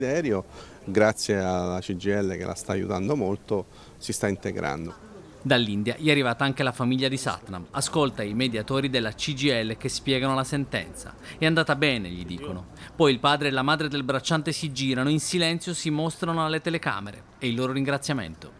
Desiderio, grazie alla CGIL che la sta aiutando molto, si sta integrando. Dall'India gli è arrivata anche la famiglia di Satnam. Ascolta i mediatori della CGIL che spiegano la sentenza. È andata bene, gli dicono. Poi il padre e la madre del bracciante si girano, in silenzio si mostrano alle telecamere. E il loro ringraziamento.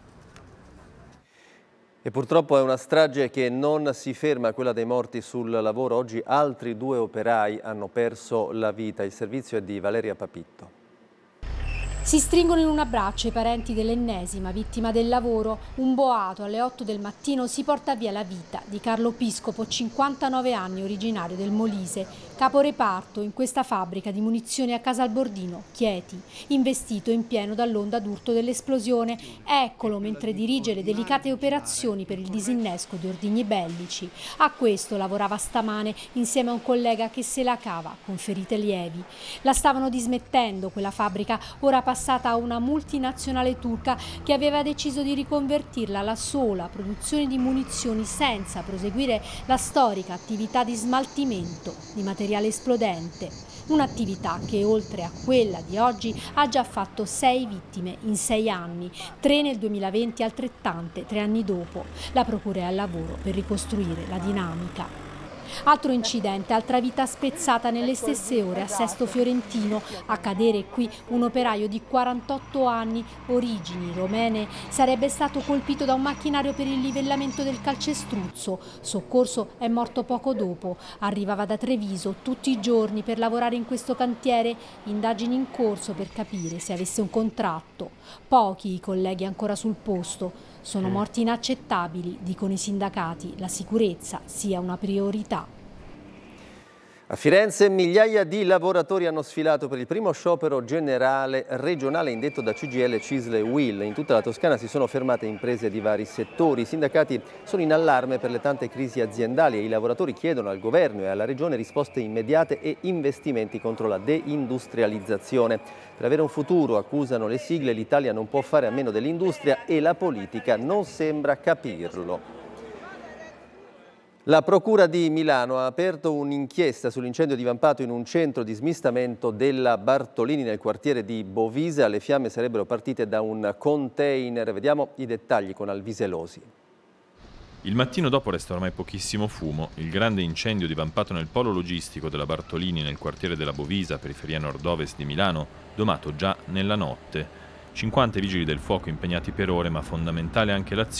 E purtroppo è una strage che non si ferma, quella dei morti sul lavoro. Oggi altri 2 operai hanno perso la vita. Il servizio è di Valeria Papitto. Si stringono in un abbraccio i parenti dell'ennesima vittima del lavoro. Un boato alle 8 del mattino si porta via la vita di Carlo Piscopo, 59 anni, originario del Molise, caporeparto in questa fabbrica di munizioni a Casalbordino, Chieti, investito in pieno dall'onda d'urto dell'esplosione. Eccolo mentre dirige le delicate operazioni per il disinnesco di ordigni bellici. A questo lavorava stamane insieme a un collega che se la cava con ferite lievi. La stavano dismettendo quella fabbrica, ora passata a una multinazionale turca che aveva deciso di riconvertirla alla sola produzione di munizioni senza proseguire la storica attività di smaltimento di materiale esplodente. Un'attività che oltre a quella di oggi ha già fatto 6 vittime in 6 anni, 3 nel 2020, altrettante 3 anni dopo. La procura è al lavoro per ricostruire la dinamica. Altro incidente, altra vita spezzata nelle stesse ore a Sesto Fiorentino. A cadere qui un operaio di 48 anni, origini romene, sarebbe stato colpito da un macchinario per il livellamento del calcestruzzo. Soccorso, è morto poco dopo. Arrivava da Treviso tutti i giorni per lavorare in questo cantiere. Indagini in corso per capire se avesse un contratto. Pochi i colleghi ancora sul posto. Sono morti inaccettabili, dicono i sindacati. La sicurezza sia una priorità. A Firenze migliaia di lavoratori hanno sfilato per il primo sciopero generale regionale indetto da CGIL, CISL e UIL. In tutta la Toscana si sono fermate imprese di vari settori. I sindacati sono in allarme per le tante crisi aziendali e i lavoratori chiedono al governo e alla regione risposte immediate e investimenti contro la deindustrializzazione. Per avere un futuro, accusano le sigle, l'Italia non può fare a meno dell'industria e la politica non sembra capirlo. La Procura di Milano ha aperto un'inchiesta sull'incendio divampato in un centro di smistamento della Bartolini nel quartiere di Bovisa. Le fiamme sarebbero partite da un container. Vediamo i dettagli con Alviselosi. Il mattino dopo resta ormai pochissimo fumo. Il grande incendio divampato nel polo logistico della Bartolini nel quartiere della Bovisa, periferia nord-ovest di Milano, domato già nella notte. 50 vigili del fuoco impegnati per ore, ma fondamentale anche l'azione